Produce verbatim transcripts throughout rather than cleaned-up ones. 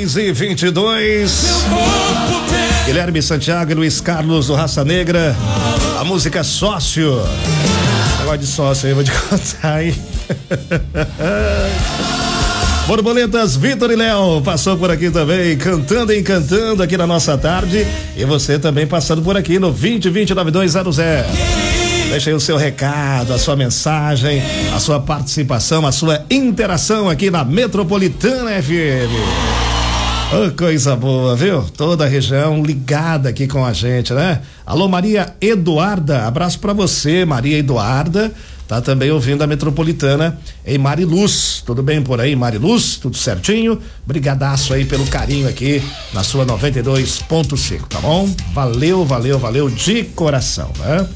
três e vinte e dois. Guilherme Santiago e Luiz Carlos do Raça Negra. A música Sócio. Negócio de sócio aí, vou te contar aí. Borboletas, Vitor e Léo passou por aqui também, cantando e encantando aqui na nossa tarde. E você também passando por aqui no vinte vinte nove dois zero zero. Deixa aí o seu recado, a sua mensagem, a sua participação, a sua interação aqui na Metropolitana F M. Oh, coisa boa, viu? Toda a região ligada aqui com a gente, né? Alô, Maria Eduarda, abraço pra você, Maria Eduarda. Tá também ouvindo a Metropolitana em Mariluz. Tudo bem por aí, Mariluz? Tudo certinho? Brigadaço aí pelo carinho aqui na sua noventa e dois ponto cinco, tá bom? Valeu, valeu, valeu de coração, né?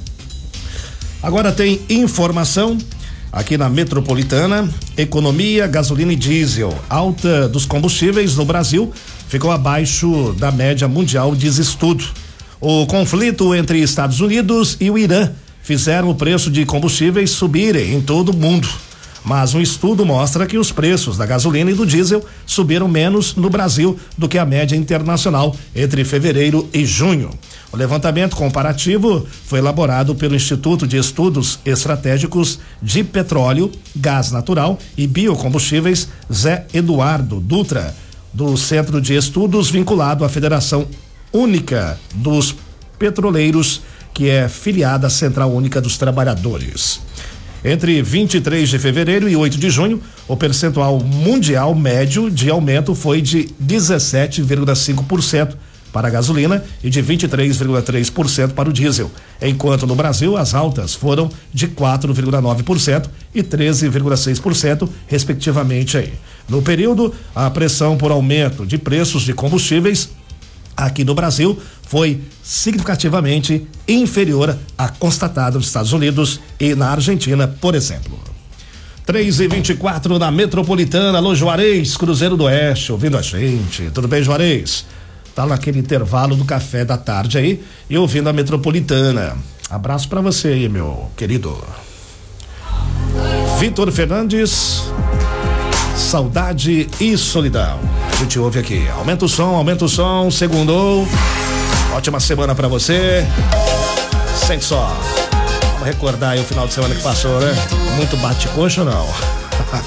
Agora tem informação aqui na Metropolitana. Economia, gasolina e diesel. Alta dos combustíveis no Brasil ficou abaixo da média mundial, diz estudo. O conflito entre Estados Unidos e o Irã fizeram o preço de combustíveis subirem em todo o mundo. Mas um estudo mostra que os preços da gasolina e do diesel subiram menos no Brasil do que a média internacional entre fevereiro e junho. O levantamento comparativo foi elaborado pelo Instituto de Estudos Estratégicos de Petróleo, Gás Natural e Biocombustíveis Zé Eduardo Dutra, do Centro de Estudos vinculado à Federação Única dos Petroleiros, que é filiada à Central Única dos Trabalhadores. Entre vinte e três de fevereiro e oito de junho, o percentual mundial médio de aumento foi de dezessete vírgula cinco por cento para a gasolina e de vinte e três vírgula três por cento para o diesel, enquanto no Brasil as altas foram de quatro vírgula nove por cento e treze vírgula seis por cento, respectivamente aí. No período, a pressão por aumento de preços de combustíveis aqui no Brasil foi significativamente inferior à constatada nos Estados Unidos e na Argentina, por exemplo. três e vinte e quatro na Metropolitana. Alô, Juarez, Cruzeiro do Oeste, ouvindo a gente. Tudo bem, Juarez? Tá naquele intervalo do café da tarde aí e ouvindo a Metropolitana. Abraço pra você aí, meu querido. Vitor Fernandes, Saudade e Solidão. A gente ouve aqui. Aumenta o som, aumenta o som. Segundou. Ótima semana pra você. Sente só. Vamos recordar aí o final de semana que passou, né? Muito bate-coxa ou não?